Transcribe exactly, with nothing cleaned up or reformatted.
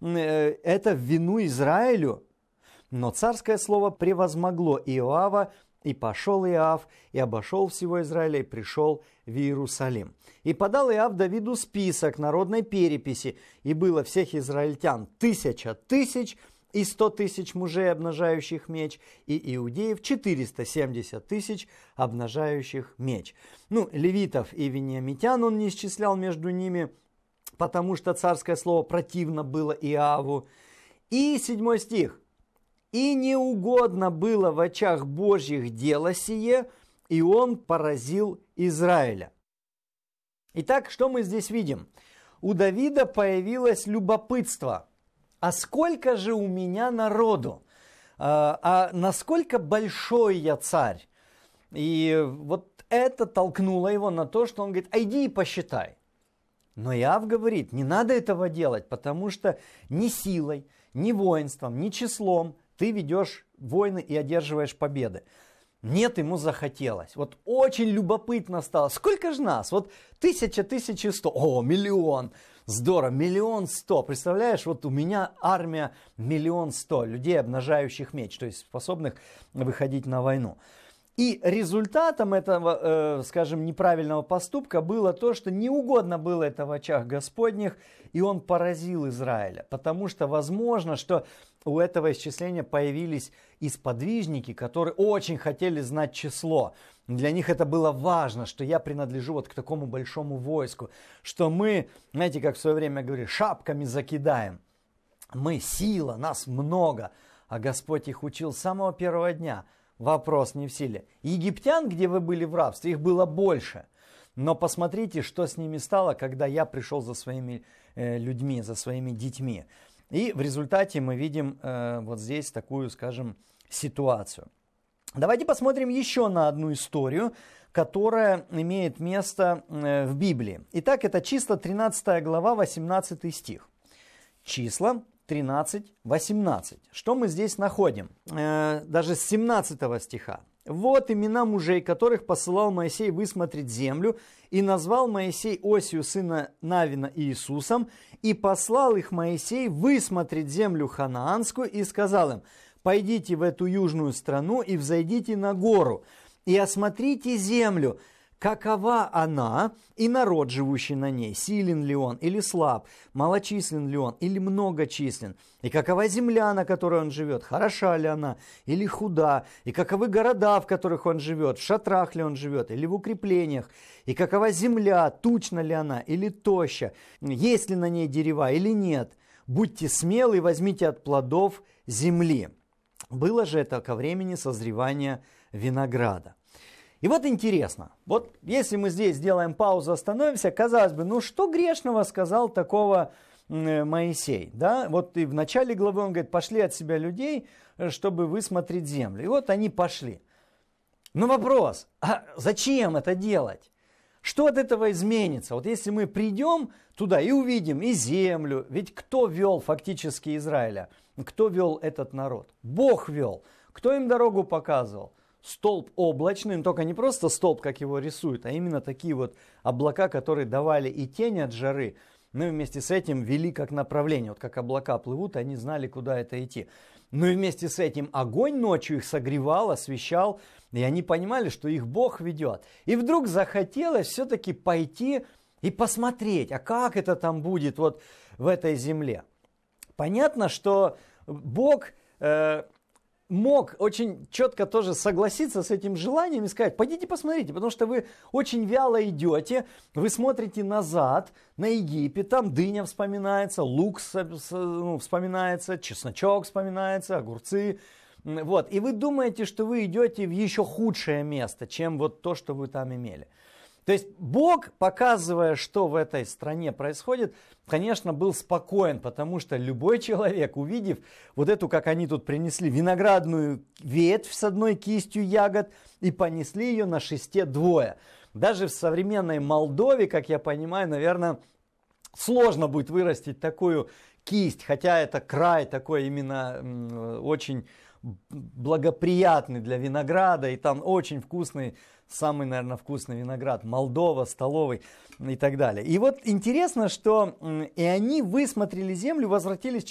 это в вину Израилю. Но царское слово превозмогло Иоава, и пошел Иоав, и обошел всего Израиля, и пришел в Иерусалим. И подал Иоав Давиду список народной переписи, и было всех израильтян тысяча тысяч, и сто тысяч мужей, обнажающих меч, и иудеев четыреста семьдесят тысяч, обнажающих меч. Ну, левитов и вениамитян он не исчислял между ними, потому что царское слово противно было Иоаву. И седьмой стих. «И неугодно было в очах Божьих дело сие, и он поразил Израиля». Итак, что мы здесь видим? У Давида появилось любопытство. А сколько же у меня народу? А, а насколько большой я царь? И вот это толкнуло его на то, что он говорит, а иди и посчитай. Но Иоав говорит, не надо этого делать, потому что ни силой, ни воинством, ни числом ты ведешь войны и одерживаешь победы. Нет, ему захотелось. Вот очень любопытно стало. Сколько же нас? Вот тысяча, тысяча сто. О, миллион. Здорово, миллион сто. Представляешь, вот у меня армия миллион сто людей, обнажающих меч, то есть способных выходить на войну. И результатом этого, э, скажем, неправильного поступка было то, что не угодно было это в очах Господних, и он поразил Израиля. Потому что возможно, что у этого исчисления появились и сподвижники, которые очень хотели знать число. Для них это было важно, что я принадлежу вот к такому большому войску, что мы, знаете, как в свое время говорили, шапками закидаем. Мы сила, нас много, а Господь их учил с самого первого дня. Вопрос не в силе. Египтян, где вы были в рабстве, их было больше. Но посмотрите, что с ними стало, когда я пришел за своими э, людьми, за своими детьми. И в результате мы видим э, вот здесь такую, скажем, ситуацию. Давайте посмотрим еще на одну историю, которая имеет место э, в Библии. Итак, это Числа тринадцатая глава, восемнадцатый стих. Числа тринадцать, восемнадцать. Что мы здесь находим? Э, даже с семнадцатого стиха. «Вот имена мужей, которых посылал Моисей высмотреть землю, и назвал Моисей Осию сына Навина Иисусом, и послал их Моисей высмотреть землю ханаанскую, и сказал им, пойдите в эту южную страну и взойдите на гору, и осмотрите землю, какова она и народ, живущий на ней, силен ли он или слаб, малочислен ли он или многочислен, и какова земля, на которой он живет, хороша ли она или худа, и каковы города, в которых он живет, в шатрах ли он живет или в укреплениях, и какова земля, тучна ли она или тоща, есть ли на ней дерева или нет. Будьте смелы и возьмите от плодов земли». Было же это ко времени созревания винограда. И вот интересно, вот если мы здесь сделаем паузу, остановимся, казалось бы, ну что грешного сказал такого Моисей? Да? Вот и в начале главы он говорит, пошли от себя людей, чтобы высмотреть землю. И вот они пошли. Но вопрос, а зачем это делать? Что от этого изменится? Вот если мы придем туда и увидим и землю, ведь кто вел фактически Израиля? Кто вел этот народ? Бог вел. Кто им дорогу показывал? Столб облачный, но только не просто столб, как его рисуют, а именно такие вот облака, которые давали и тень от жары, ну и вместе с этим вели как направление. Вот как облака плывут, они знали, куда это идти. Ну и вместе с этим огонь ночью их согревал, освещал, и они понимали, что их Бог ведет. И вдруг захотелось все-таки пойти и посмотреть, а как это там будет вот в этой земле. Понятно, что Бог... Э, мог очень четко тоже согласиться с этим желанием и сказать, пойдите посмотрите, потому что вы очень вяло идете, вы смотрите назад на Египет, там дыня вспоминается, лук ну, вспоминается, чесночок вспоминается, огурцы. Вот. И вы думаете, что вы идете в еще худшее место, чем вот то, что вы там имели. То есть Бог, показывая, что в этой стране происходит, конечно, был спокоен, потому что любой человек, увидев вот эту, как они тут принесли, виноградную ветвь с одной кистью ягод и понесли ее на шесте двое. Даже в современной Молдове, как я понимаю, наверное, сложно будет вырастить такую кисть, хотя это край такой именно очень благоприятный для винограда, и там очень вкусный, самый, наверное, вкусный виноград, Молдова, столовый и так далее. И вот интересно, что и они высмотрели землю, возвратились